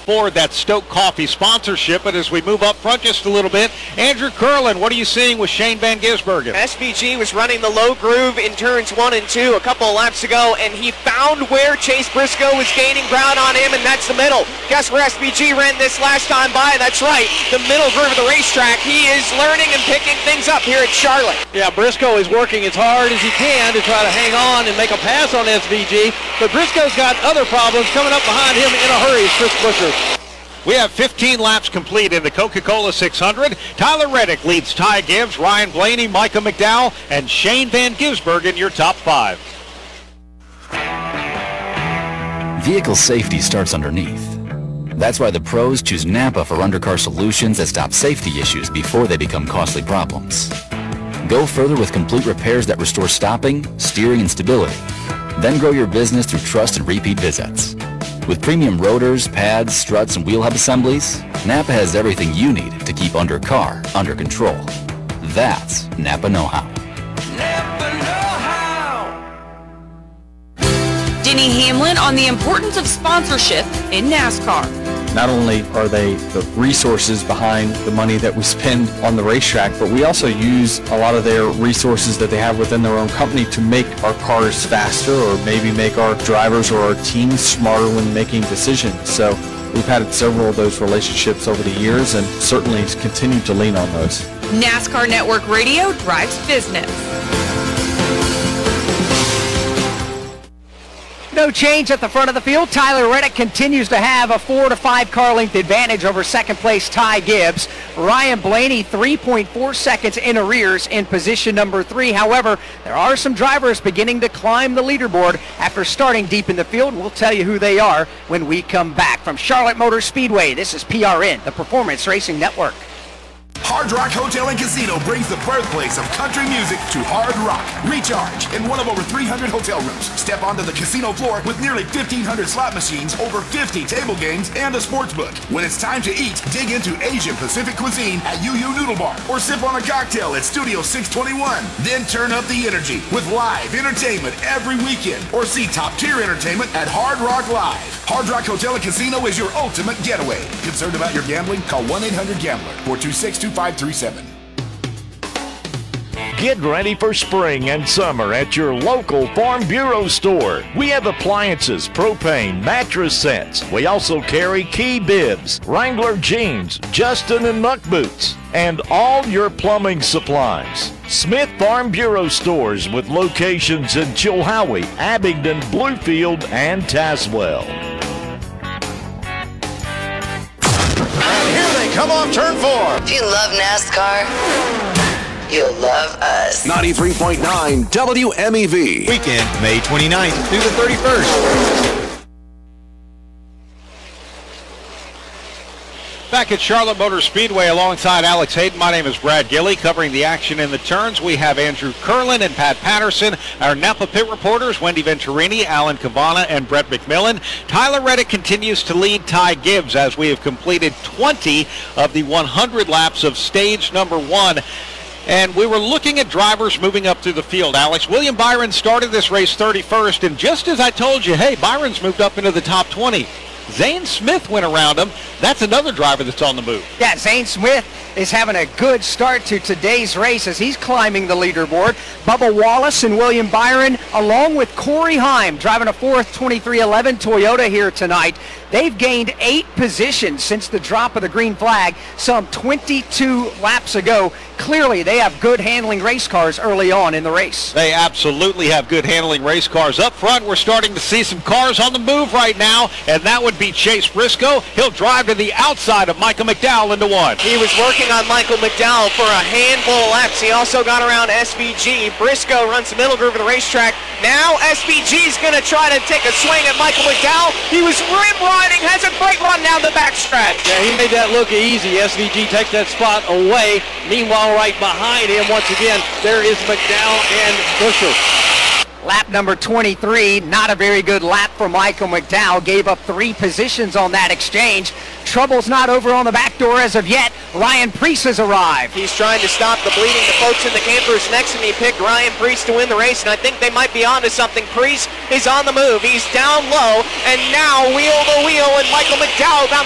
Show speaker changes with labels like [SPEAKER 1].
[SPEAKER 1] afford that Stoke Coffee sponsorship. But as we move up front just a little bit, Andrew Curlin, what are you seeing with Shane Van Gisbergen?
[SPEAKER 2] SVG was running the low groove in turns 1 and 2 a couple of laps ago, and he found where Chase Briscoe was gaining ground on him, and that's the middle. Guess where SVG ran this last time by? That's right, the middle groove of the racetrack. He is learning and picking things up here at Charlotte.
[SPEAKER 3] Yeah, Briscoe is working as hard as he can to try to hang on and make a pass on SVG, but Briscoe's got other problems coming up behind him in a hurry. Chris Buescher.
[SPEAKER 1] We have 15 laps complete in the Coca-Cola 600. Tyler Reddick leads Ty Gibbs, Ryan Blaney, Micah McDowell, and Shane Van Gisbergen, your top 5.
[SPEAKER 4] Vehicle safety starts underneath. That's why the pros choose Napa for undercar solutions that stop safety issues before they become costly problems. Go further with complete repairs that restore stopping, steering, and stability. Then grow your business through trust and repeat visits. With premium rotors, pads, struts, and wheel hub assemblies, Napa has everything you need to keep undercar under control. That's Napa know-how.
[SPEAKER 5] Napa know-how.
[SPEAKER 6] Denny Hamlin on the importance of sponsorship in NASCAR.
[SPEAKER 7] Not only are they the resources behind the money that we spend on the racetrack, but we also use a lot of their resources that they have within their own company to make our cars faster, or maybe make our drivers or our teams smarter when making decisions. So we've had several of those relationships over the years and certainly continue to lean on those.
[SPEAKER 6] NASCAR Network Radio drives business.
[SPEAKER 8] No change at the front of the field. Tyler Reddick continues to have a 4 to 5 car length advantage over second place Ty Gibbs. Ryan Blaney 3.4 seconds in arrears in position number 3. However, there are some drivers beginning to climb the leaderboard after starting deep in the field. We'll tell you who they are when we come back. From Charlotte Motor Speedway, this is PRN, the Performance Racing Network.
[SPEAKER 9] Hard Rock Hotel and Casino brings the birthplace of country music to Hard Rock. Recharge in one of over 300 hotel rooms. Step onto the casino floor with nearly 1,500 slot machines, over 50 table games, and a sports book. When it's time to eat, dig into Asian Pacific cuisine at Yu Yu Noodle Bar, or sip on a cocktail at Studio 621. Then turn up the energy with live entertainment every weekend, or see top-tier entertainment at Hard Rock Live. Hard Rock Hotel and Casino is your ultimate getaway. Concerned about your gambling? Call 1-800-GAMBLER, 426-2537.
[SPEAKER 10] Get ready for spring and summer at your local Farm Bureau store. We have appliances, propane, mattress sets. We also carry Key bibs, Wrangler jeans, Justin and Muck boots, and all your plumbing supplies. Smith Farm Bureau stores with locations in Chilhowie, Abingdon, Bluefield, and Tazewell.
[SPEAKER 9] And here they come off turn 4.
[SPEAKER 11] If you love NASCAR, you'll love us.
[SPEAKER 9] 93.9 WMEV.
[SPEAKER 12] Weekend, May 29th through the 31st.
[SPEAKER 1] Back at Charlotte Motor Speedway alongside Alex Hayden, my name is Brad Gilly. Covering the action in the turns, we have Andrew Curlin and Pat Patterson. Our Napa pit reporters, Wendy Venturini, Alan Cavana, and Brett McMillan. Tyler Reddick continues to lead Ty Gibbs as we have completed 20 of the 100 laps of stage number 1. And we were looking at drivers moving up through the field, Alex. William Byron started this race 31st, and just as I told you, hey, Byron's moved up into the top 20. Zane Smith went around him. That's another driver that's on the move.
[SPEAKER 8] Yeah, Zane Smith is having a good start to today's race as he's climbing the leaderboard. Bubba Wallace and William Byron, along with Corey Heim, driving a fourth 2311 Toyota here tonight. They've gained 8 positions since the drop of the green flag some 22 laps ago. Clearly, they have good handling race cars early on in the race.
[SPEAKER 1] They absolutely have good handling race cars. Up front, we're starting to see some cars on the move right now, and that would be Chase Briscoe. He'll drive to the outside of Michael McDowell into 1.
[SPEAKER 2] He was working on Michael McDowell for a handful of laps. He also got around SVG. Briscoe runs the middle groove of the racetrack. Now SVG's going to try to take a swing at Michael McDowell. He was rim riding, has a great run down the backstretch.
[SPEAKER 3] Yeah, he made that look easy. SVG takes that spot away. Meanwhile, right behind him, once again, there is McDowell and Buescher.
[SPEAKER 8] Lap number 23, not a very good lap for Michael McDowell. Gave up 3 positions on that exchange. Trouble's not over on the back door as of yet. Ryan Preece has arrived.
[SPEAKER 2] He's trying to stop the bleeding. The folks in the campers next to me picked Ryan Preece to win the race, and I think they might be onto something. Preece is on the move. He's down low, and now wheel to wheel, and Michael McDowell down